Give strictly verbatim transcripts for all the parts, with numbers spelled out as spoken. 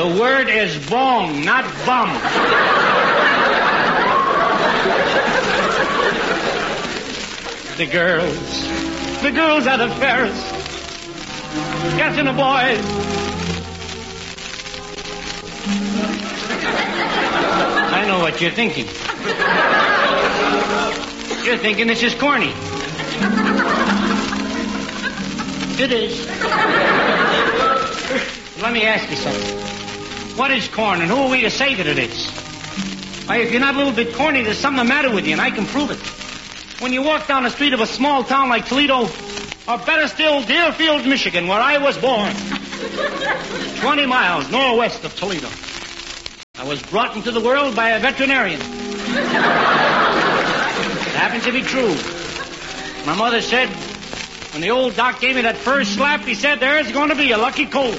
The word is bong, not bum. The girls. The girls out of Paris. Getting a boy. I know what you're thinking. You're thinking this is corny. It is. Let me ask you something. What is corn, and who are we to say that it is? Why, if you're not a little bit corny, there's something the matter with you, and I can prove it. When you walk down the street of a small town like Toledo, or better still, Deerfield, Michigan, where I was born, twenty miles northwest of Toledo, I was brought into the world by a veterinarian. It happens to be true. My mother said, when the old doc gave me that first slap, he said, there's going to be a lucky colt.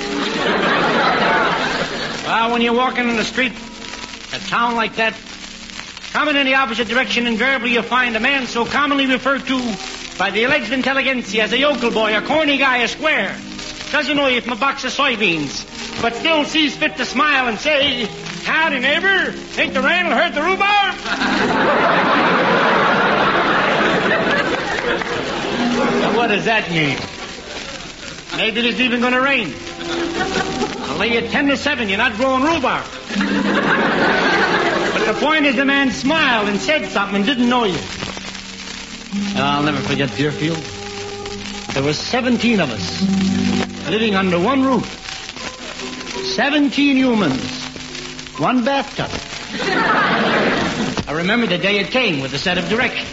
Well, when you're walking in the street, a town like that, coming in the opposite direction, invariably you find a man so commonly referred to by the alleged intelligentsia as a yokel boy, a corny guy, a square. Doesn't know you from a box of soybeans, but still sees fit to smile and say, howdy, neighbor. Think the rain will hurt the rhubarb? What does that mean? Maybe it isn't even going to rain. I'll lay you ten to seven. You're not growing rhubarb. But the point is, the man smiled and said something and didn't know you. I'll never forget Deerfield. There were seventeen of us living under one roof. Seventeen humans. One bathtub. I remember the day it came with a set of directions.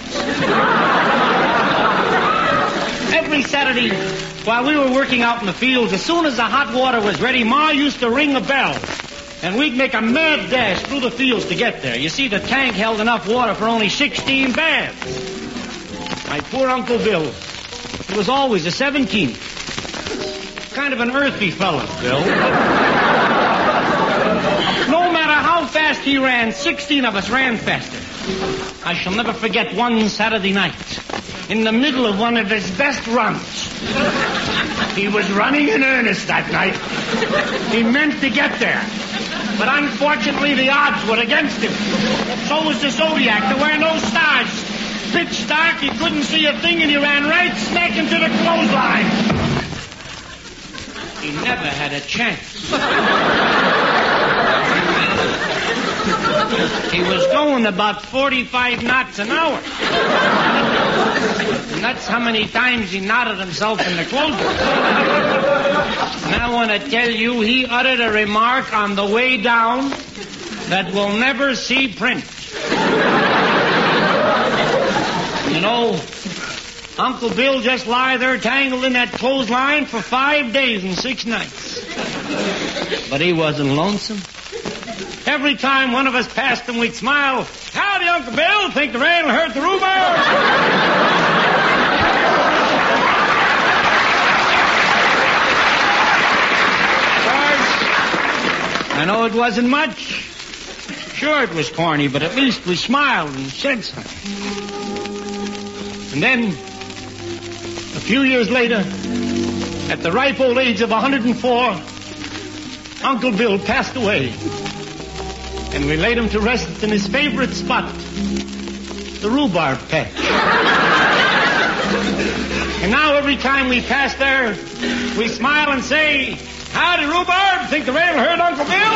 Every Saturday, while we were working out in the fields, as soon as the hot water was ready, Ma used to ring a bell, and we'd make a mad dash through the fields to get there. You see, the tank held enough water for only sixteen baths. My poor Uncle Bill, he was always a seventeenth. Kind of an earthy fellow, Bill. No matter how fast he ran, sixteen of us ran faster. I shall never forget one Saturday night, in the middle of one of his best runs. He was running in earnest that night. He meant to get there. But unfortunately, the odds were against him. So was the Zodiac. There were no stars. Pitch dark, he couldn't see a thing, and he ran right smack into the clothesline. He never had a chance. He was going about forty-five knots an hour. And that's how many times he nodded himself in the clothesline. And I want to tell you, he uttered a remark on the way down that we'll never see print. You know, Uncle Bill just lie there tangled in that clothesline for five days and six nights. But he wasn't lonesome. Every time one of us passed him, we'd smile. Howdy, Uncle Bill. Think the rain will hurt the rhubarb? I know it wasn't much. Sure, it was corny, but at least we smiled and said something. And then, a few years later, at the ripe old age of one hundred four, Uncle Bill passed away. And we laid him to rest in his favorite spot, the rhubarb patch. And now every time we pass there, we smile and say, howdy, rhubarb. Think the rain will hurt Uncle Bill?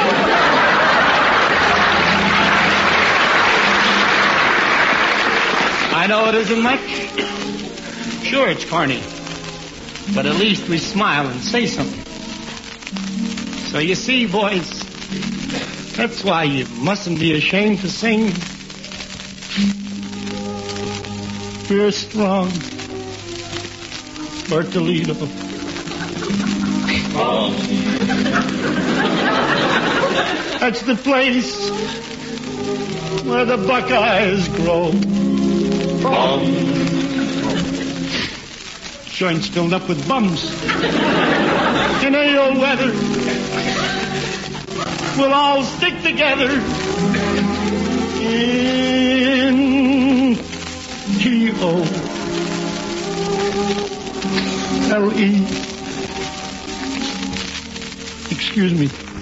I know it isn't much. Sure, it's corny. But at least we smile and say something. So you see, boys, that's why you mustn't be ashamed to sing. We're strong for Toledo. That's the place where the Buckeyes grow. Joints filled up with bums. In any old weather, we'll all stick together in T O L E. Excuse me.